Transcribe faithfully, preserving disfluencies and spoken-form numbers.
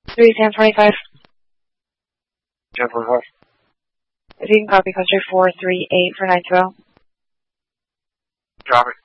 three ten twenty-five. ten forty-five. If you can copy country four three eight for nine twelve. Copy.